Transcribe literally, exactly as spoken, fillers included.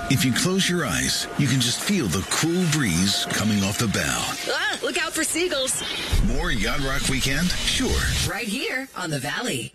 If you close your eyes, you can just feel the cool breeze coming off the bow. Ah, look out for seagulls. More Yacht Rock Weekend? Sure. Right here on the Valley.